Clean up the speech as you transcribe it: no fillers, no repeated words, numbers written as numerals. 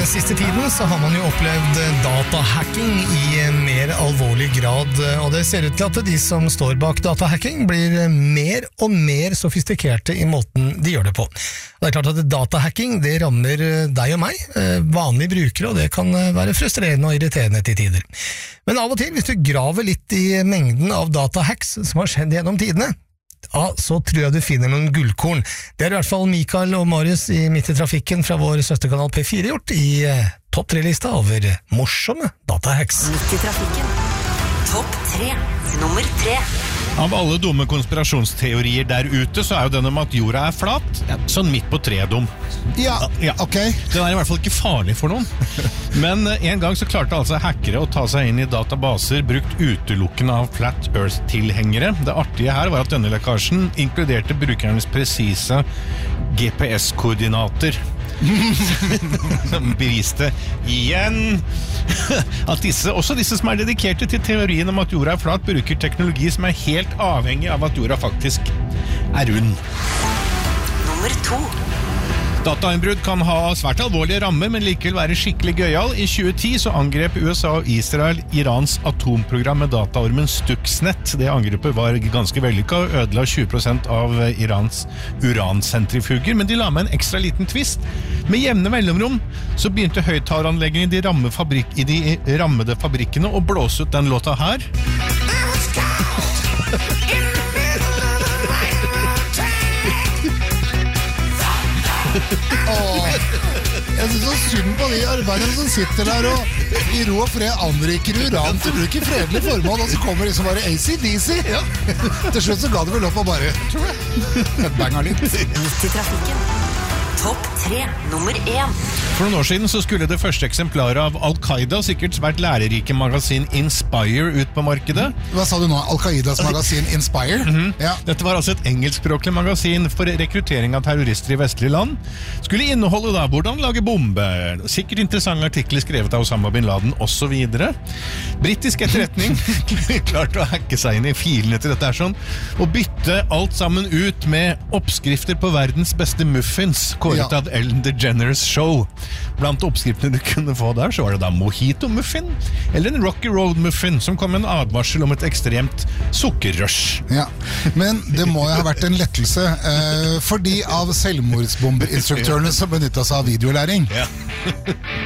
siste tiden så har man jo opplevd datahacking i mer alvorlig grad, og det ser ut til at de som står bak datahacking blir mer og mer sofistikerte i måten de gjør det på. Det er klart at datahacking det rammer deg og meg, vanlige brukere, og det kan være frustrerende og irriterende til tider. Men av og til, hvis du graver litt i mengden av datahacks som har skjedd gjennom tidene, ja, så tror jeg du finner noen gullkorn. Det er i hvert fall Mikael og Marius i Midt i trafikken fra vår søsterkanal P4 gjort i topp 3-lista over morsomme datahacks. Midt i trafikken. Topp 3. Nummer 3. Av alle dumme konspirasjonsteorier der ute, så er jo denne om at jorda er flat, sånn midt på treet dum. Ja, ok. Den er i hvert fall ikke farlig for noen. Men en gang så klarte altså hackere å ta seg inn i databaser brukt utelukkende av Flat Earth-tilhengere. Det artige her var at denne lekkasjen inkluderte brukernes presise GPS-koordinater. Som beviste igjen at også disse som er dedikerte til teorien om at jorda er flat, bruker teknologi som er helt avhengig av at jorda faktisk er rund. Nummer 2. Datainnbrudd kan ha svært alvorlige rammer, men likevel være skikkelig gøyal. I 2010 så angrep USA og Israel Irans atomprogram med dataormen Stuxnet. Det angrepet var ganske vellykket og ødela 20% av Irans uransentrifuger, men de la med en ekstra liten twist. Med jevne mellomrom så begynte høyttaleranleggene i de rammede fabrikkene å blåse ut den låta her. Jeg synes så synd på de arbeiderne som sitter der og i ro og fred anriker uran til bruk i fredelig formål, og så kommer liksom bare AC/DC. Til slutt så ga det vel opp og bare banga litt. Midt i trafikken. Topp 3. Nummer 1. For noen år siden så skulle det første eksemplaret av Al-Qaida, sikkert svært lærerike magasin Inspire, ut på markedet. Hva sa du nå? Al-Qaidas magasin Inspire? Ja. Dette var altså et engelskspråklig magasin for rekruttering av terrorister i vestlige land. Skulle inneholde da hvordan lage bombe, sikkert interessante artikler skrevet av Osama bin Laden, og så videre. Brittisk etterretning klarte å hacke seg inn i filene til dette her sånn, og bytte alt sammen ut med oppskrifter på verdens beste muffins, kåret av Ellen DeGeneres Show. Blant oppskriftene du kunne få der, så var det da mojito-muffin, eller en Rocky Road-muffin, som kom med en advarsel om et ekstremt sukkerrush. Ja, men det må jo ha vært en lettelse, for de av selvmordsbomberinstruktørene som benyttet seg av videolæring. Ja.